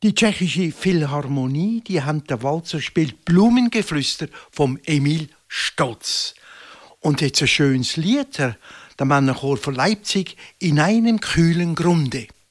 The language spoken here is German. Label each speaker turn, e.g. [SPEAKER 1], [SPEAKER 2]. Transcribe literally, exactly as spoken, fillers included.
[SPEAKER 1] Die tschechische Philharmonie, die haben der Walzer spielt Blumengeflüster vom Emil Stotz. Und jetzt ein schönes Lied, der Männerchor von Leipzig, in einem kühlen Grunde.